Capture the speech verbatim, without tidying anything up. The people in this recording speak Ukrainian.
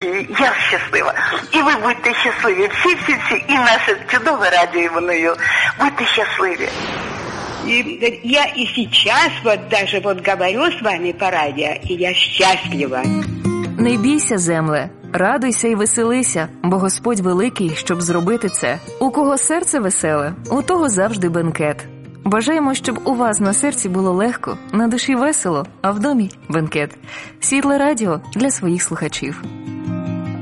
Я щаслива. І ви будьте щасливі. Всі-всі-всі. І наше чудове радіо Іваною. Будьте щасливі. И я и сейчас вот даже вот говорю с вами по радио, и я счастлива. Не бійся, земле, радуйся і веселися, бо Господь великий, щоб зробити це. У кого серце веселе, у того завжди бенкет. Бажаємо, щоб у вас на серці було легко, на душі весело, а в домі – бенкет. Світле радіо для своїх слухачів.